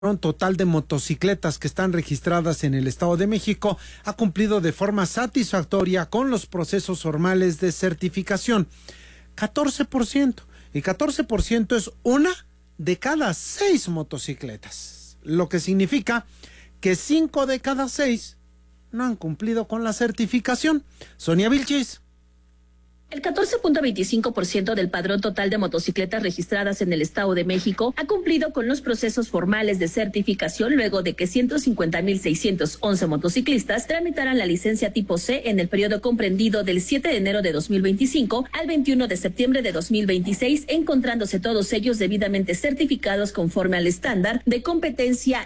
total de motocicletas que están registradas en el Estado de México ha cumplido de forma satisfactoria con los procesos formales de certificación. 14%. Y 14% es una de cada 6 motocicletas. Lo que significa que 5 de cada 6 no han cumplido con la certificación. Sonia Vilchis. El 14.25% del padrón total de motocicletas registradas en el Estado de México ha cumplido con los procesos formales de certificación luego de que 150.611 motociclistas tramitaran la licencia tipo C en el periodo comprendido del 7 de enero de 2025 al 21 de septiembre de 2026, encontrándose todos ellos debidamente certificados conforme al estándar de competencia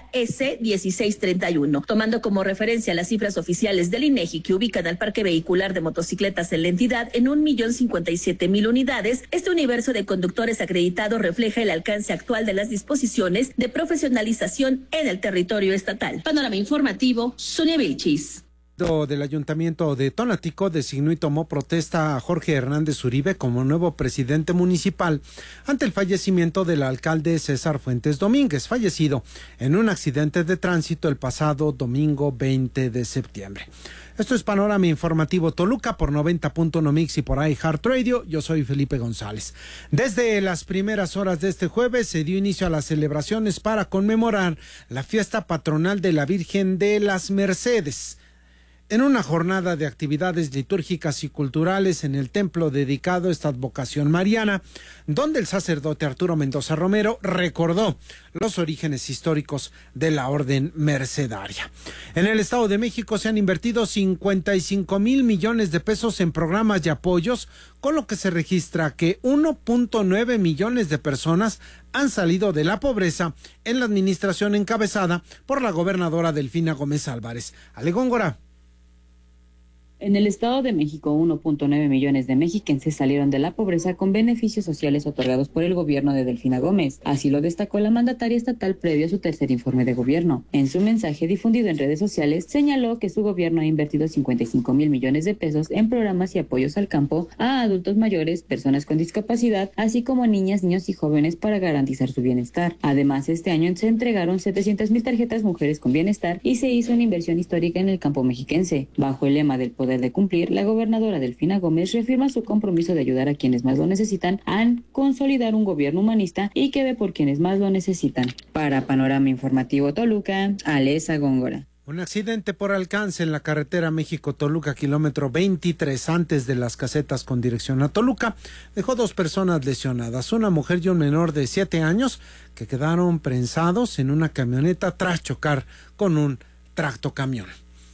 S1631. Tomando como referencia las cifras oficiales del INEGI que ubican al parque vehicular de motocicletas en la entidad en 1.057.000 unidades, este universo de conductores acreditados refleja el alcance actual de las disposiciones de profesionalización en el territorio estatal. Panorama informativo, Sonia Vilchis. Del Ayuntamiento de Tonatico designó y tomó protesta a Jorge Hernández Uribe como nuevo presidente municipal ante el fallecimiento del alcalde César Fuentes Domínguez, fallecido en un accidente de tránsito el pasado domingo 20 de septiembre. Esto es Panorama Informativo Toluca por 90.1 Mix y por iHeartRadio. Yo soy Felipe González. Desde las primeras horas de este jueves se dio inicio a las celebraciones para conmemorar la fiesta patronal de la Virgen de las Mercedes. En una jornada de actividades litúrgicas y culturales en el templo dedicado a esta advocación mariana, donde el sacerdote Arturo Mendoza Romero recordó los orígenes históricos de la orden mercedaria. En el Estado de México se han invertido 55,000 millones de pesos en programas y apoyos, con lo que se registra que 1.9 millones de personas han salido de la pobreza en la administración encabezada por la gobernadora Delfina Gómez Álvarez. Ale Góngora. En el Estado de México, 1.9 millones de mexiquenses salieron de la pobreza con beneficios sociales otorgados por el gobierno de Delfina Gómez. Así lo destacó la mandataria estatal previo a su tercer informe de gobierno. En su mensaje difundido en redes sociales, señaló que su gobierno ha invertido 55,000 millones de pesos en programas y apoyos al campo, a adultos mayores, personas con discapacidad, así como niñas, niños y jóvenes para garantizar su bienestar. Además, este año se entregaron 700,000 tarjetas Mujeres con Bienestar y se hizo una inversión histórica en el campo mexiquense. Bajo el lema del poder de cumplir, la gobernadora Delfina Gómez reafirma su compromiso de ayudar a quienes más lo necesitan, a consolidar un gobierno humanista y que ve por quienes más lo necesitan. Para Panorama Informativo Toluca, Alesa Góngora. Un accidente por alcance en la carretera México-Toluca, kilómetro 23, antes de las casetas con dirección a Toluca, dejó 2 personas lesionadas, una mujer y un menor de 7 años, que quedaron prensados en una camioneta tras chocar con un tractocamión.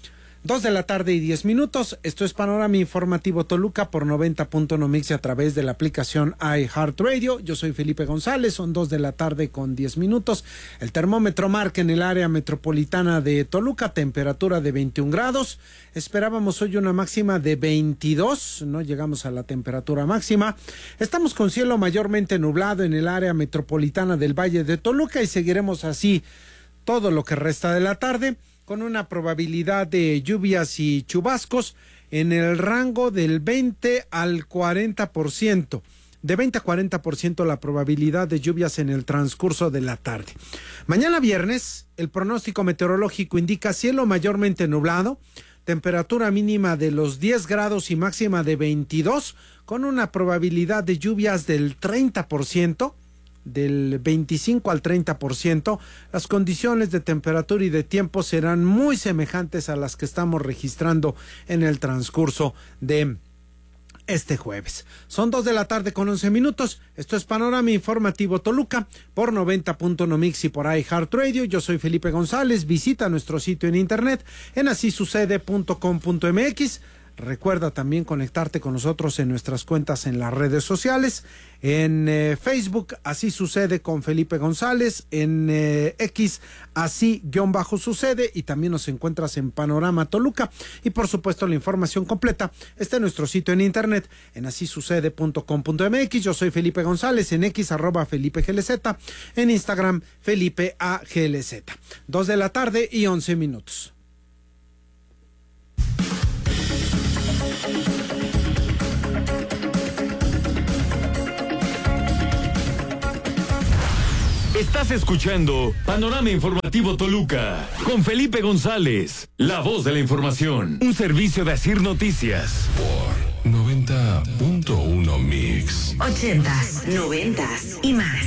2:10 p.m. Esto es Panorama Informativo Toluca por 90.1 Mix a través de la aplicación iHeartRadio. Yo soy Felipe González, son 2:10 p.m. El termómetro marca en el área metropolitana de Toluca temperatura de 21 grados. Esperábamos hoy una máxima de 22, no llegamos a la temperatura máxima. Estamos con cielo mayormente nublado en el área metropolitana del Valle de Toluca y seguiremos así todo lo que resta de la tarde, con una probabilidad de lluvias y chubascos en el rango del 20 al 40%. De 20 a 40% la probabilidad de lluvias en el transcurso de la tarde. Mañana viernes, el pronóstico meteorológico indica cielo mayormente nublado, temperatura mínima de los 10 grados y máxima de 22, con una probabilidad de lluvias del 30%. Del 25 al 30%, las condiciones de temperatura y de tiempo serán muy semejantes a las que estamos registrando en el transcurso de este jueves. Son 2:11 p.m. Esto es Panorama Informativo Toluca por 90.1 Mix y por iHeartRadio. Yo soy Felipe González. Visita nuestro sitio en internet en asisucede.com.mx. Recuerda también conectarte con nosotros en nuestras cuentas en las redes sociales, en Facebook, Así Sucede con Felipe González, en X, Así_Sucede, y también nos encuentras en Panorama Toluca, y por supuesto la información completa está en nuestro sitio en internet, en asisucede.com.mx. Yo soy Felipe González, en X, @FelipeGLZ, en Instagram, FelipeAGLZ. 2:11 p.m. Estás escuchando Panorama Informativo Toluca con Felipe González, la voz de la información. Un servicio de Asir Noticias. Por 90.1 Mix. 80s, 90s y más.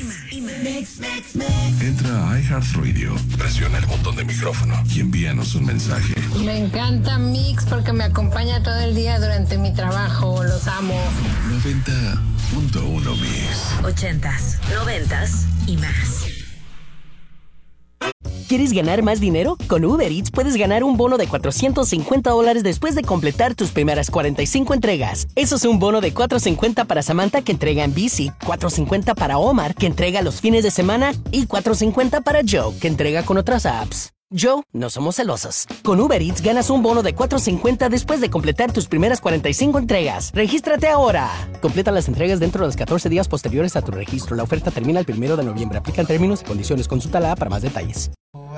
Entra a iHeartRadio, presiona el botón de micrófono y envíanos un mensaje. Me encanta Mix porque me acompaña todo el día durante mi trabajo. Los amo. 90.1 Mix. 80s, 90s y más. ¿Quieres ganar más dinero? Con Uber Eats puedes ganar un bono de $450 después de completar tus primeras 45 entregas. Eso es un bono de $450 para Samantha, que entrega en bici, $450 para Omar, que entrega los fines de semana, y $450 para Joe, que entrega con otras apps. Joe, no somos celosos. Con Uber Eats ganas un bono de $450 después de completar tus primeras 45 entregas. ¡Regístrate ahora! Completa las entregas dentro de los 14 días posteriores a tu registro. La oferta termina el 1 de noviembre. Aplican términos y condiciones. Consulta la app para más detalles.